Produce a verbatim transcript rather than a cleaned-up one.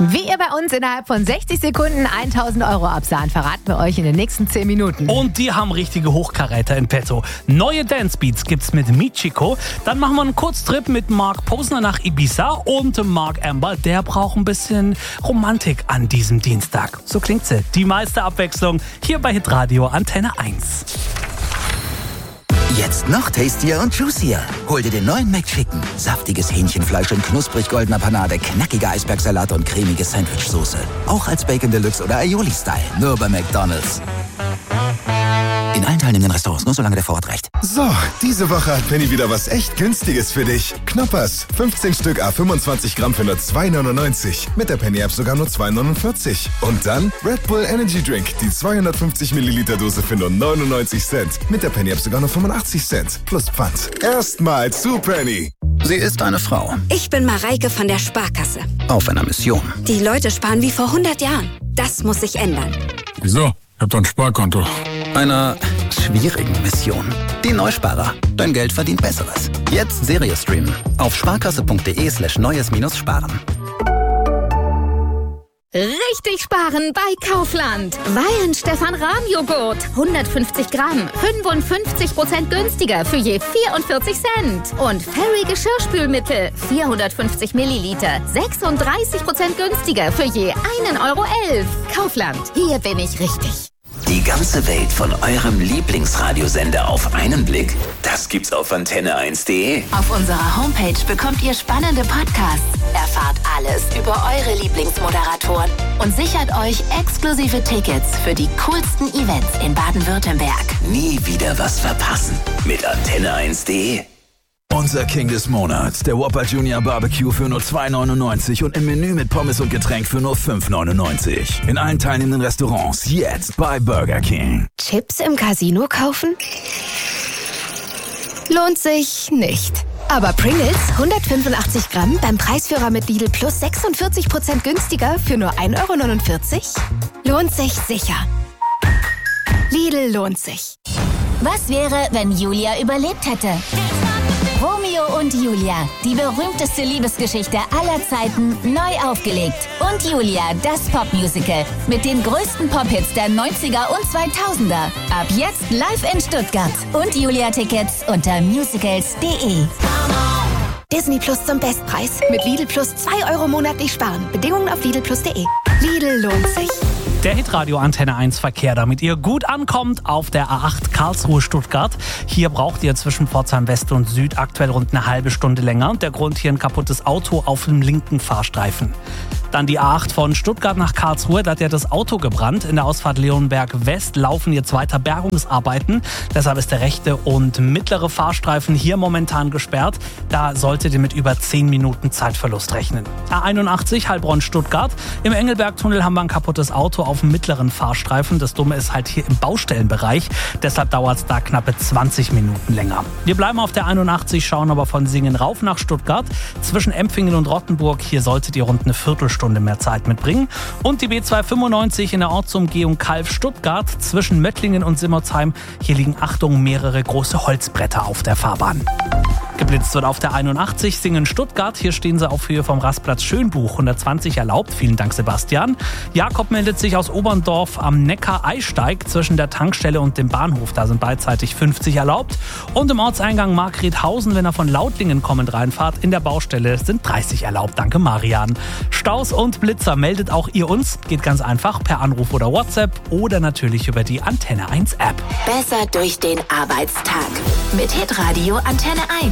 Wie ihr bei uns innerhalb von sechzig Sekunden tausend Euro absahnt, verraten wir euch in den nächsten zehn Minuten. Und die haben richtige Hochkaräter in petto. Neue Dancebeats gibt's mit Michiko. Dann machen wir einen Kurztrip mit Mark Posner nach Ibiza. Und Mark Amber, der braucht ein bisschen Romantik an diesem Dienstag. So klingt sie. Die meiste Abwechslung hier bei Hitradio Antenne eins. Jetzt noch tastier und juicier. Hol dir den neuen McChicken. Saftiges Hähnchenfleisch in knusprig goldener Panade, knackige Eisbergsalat und cremige Sandwichsoße. Auch als Bacon Deluxe oder Aioli-Style. Nur bei McDonald's. In allen teilnehmenden Restaurants, nur solange der Vorrat reicht. So, diese Woche hat Penny wieder was echt Günstiges für dich. Knoppers. fünfzehn Stück à fünfundzwanzig Gramm für nur zwei neunundneunzig. Mit der Penny-App sogar nur zwei neunundvierzig. Und dann Red Bull Energy Drink. Die zweihundertfünfzig Milliliter Dose für nur neunundneunzig Cent. Mit der Penny-App sogar nur fünfundachtzig Cent. Plus Pfand. Erstmal zu Penny. Sie ist eine Frau. Ich bin Mareike von der Sparkasse. Auf einer Mission. Die Leute sparen wie vor hundert Jahren. Das muss sich ändern. Wieso? Ich hab doch ein Sparkonto. Einer schwierigen Mission. Die Neusparer. Dein Geld verdient Besseres. Jetzt Serie streamen. Auf sparkasse.de slash neues minus sparen. Richtig sparen bei Kaufland. Weihen Stefan Rahm Joghurt. hundertfünfzig Gramm. fünfundfünfzig Prozent günstiger für je vierundvierzig Cent. Und Fairy Geschirrspülmittel. vierhundertfünfzig Milliliter. sechsunddreißig Prozent günstiger für je einen Euro elf. Kaufland. Hier bin ich richtig. Die ganze Welt von eurem Lieblingsradiosender auf einen Blick? Das gibt's auf antenne eins punkt de. Auf unserer Homepage bekommt ihr spannende Podcasts, erfahrt alles über eure Lieblingsmoderatoren und sichert euch exklusive Tickets für die coolsten Events in Baden-Württemberg. Nie wieder was verpassen mit antenne eins punkt de. Unser King des Monats, der Whopper Junior Barbecue für nur zwei neunundneunzig und im Menü mit Pommes und Getränk für nur fünf neunundneunzig. In allen teilnehmenden Restaurants jetzt bei Burger King. Chips im Casino kaufen? Lohnt sich nicht. Aber Pringles, hundertfünfundachtzig Gramm, beim Preisführer mit Lidl Plus sechsundvierzig Prozent günstiger für nur ein Euro neunundvierzig? Lohnt sich sicher. Lidl lohnt sich. Was wäre, wenn Julia überlebt hätte? Romeo und Julia, die berühmteste Liebesgeschichte aller Zeiten, neu aufgelegt. Und Julia, das Popmusical mit den größten Pop-Hits der neunziger und zweitausender. Ab jetzt live in Stuttgart. Und Julia-Tickets unter musicals punkt de. Disney Plus zum Bestpreis. Mit Lidl Plus zwei Euro monatlich sparen. Bedingungen auf lidl plus punkt de. Lidl lohnt sich. Der Hitradio Antenne eins Verkehr, damit ihr gut ankommt auf der A acht Karlsruhe-Stuttgart. Hier braucht ihr zwischen Pforzheim West und Süd aktuell rund eine halbe Stunde länger. Der Grund hier ein kaputtes Auto auf dem linken Fahrstreifen. Dann die A acht von Stuttgart nach Karlsruhe, da hat ja das Auto gebrannt. In der Ausfahrt Leonberg West laufen jetzt weiter Bergungsarbeiten. Deshalb ist der rechte und mittlere Fahrstreifen hier momentan gesperrt. Da solltet ihr mit über zehn Minuten Zeitverlust rechnen. A einundachtzig Heilbronn-Stuttgart. Im Engelbergtunnel haben wir ein kaputtes Auto auf dem mittleren Fahrstreifen. Das Dumme ist halt hier im Baustellenbereich. Deshalb dauert es da knappe zwanzig Minuten länger. Wir bleiben auf der einundachtzig, schauen aber von Singen rauf nach Stuttgart. Zwischen Empfingen und Rottenburg, hier solltet ihr rund eine Viertelstunde mehr Zeit mitbringen. Und die B zweihundertfünfundneunzig in der Ortsumgehung Kalf-Stuttgart zwischen Möttlingen und Simmertsheim. Hier liegen, Achtung, mehrere große Holzbretter auf der Fahrbahn. Geblitzt wird auf der einundachtzig Singen-Stuttgart. Hier stehen sie auf Höhe vom Rastplatz Schönbuch. hundertzwanzig erlaubt. Vielen Dank, Sebastian. Jakob meldet sich aus Oberndorf am Neckar-Eisteig zwischen der Tankstelle und dem Bahnhof. Da sind beidseitig fünfzig erlaubt. Und im Ortseingang Margretshausen, wenn er von Lautlingen kommend reinfahrt, in der Baustelle sind dreißig erlaubt. Danke, Marian. Staus und Blitzer meldet auch ihr uns. Geht ganz einfach per Anruf oder WhatsApp oder natürlich über die Antenne eins App. Besser durch den Arbeitstag mit Hitradio Antenne eins.